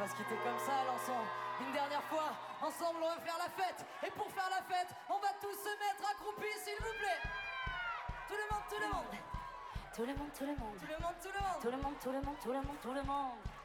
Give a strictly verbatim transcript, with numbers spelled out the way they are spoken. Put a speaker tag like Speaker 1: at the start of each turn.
Speaker 1: va se quitter comme ça, l'ensemble. Une dernière fois, ensemble, on va faire la fête. Et pour faire la fête, on va tous se mettre accroupis, s'il vous plaît. Tout le monde, tout le monde.
Speaker 2: Tout le monde, tout le monde.
Speaker 1: Tout le monde, tout le monde.
Speaker 2: Tout le monde, tout le monde, tout le monde, tout le monde.